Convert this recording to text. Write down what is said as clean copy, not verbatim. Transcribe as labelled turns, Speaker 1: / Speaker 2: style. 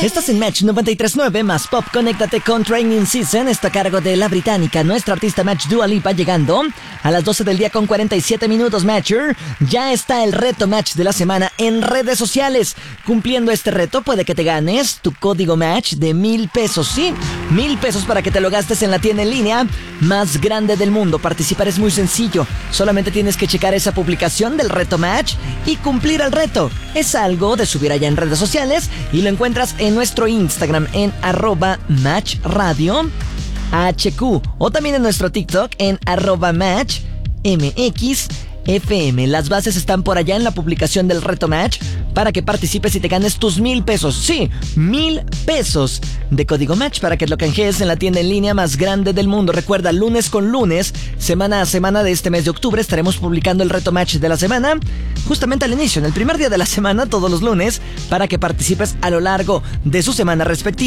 Speaker 1: Estás en Match 93.9 más Pop. Conéctate con Training Season. Está a cargo de la británica, nuestra artista Match Dua Lipa, llegando a las 12 del día con 47 minutos. Matcher, ya está el reto Match de la semana en redes sociales. Cumpliendo este reto puede que te ganes tu código Match de 1,000 pesos. Sí, 1,000 pesos para que te lo gastes en la tienda en línea más grande del mundo. Participar es muy sencillo. Solamente tienes que checar esa publicación del reto Match y cumplir el reto. Es algo de subir allá en redes sociales y lo encuentras en nuestro Instagram en @matchradio HQ o también en nuestro TikTok en @matchmxfm. Las bases están por allá en la publicación del reto Match para que participes y te ganes tus 1,000 pesos. Sí, 1,000 pesos de código Match para que lo canjees en la tienda en línea más grande del mundo. Recuerda, lunes con lunes, semana a semana de este mes de octubre, estaremos publicando el reto Match de la semana justamente al inicio, en el primer día de la semana, todos los lunes, para que participes a lo largo de su semana respectiva.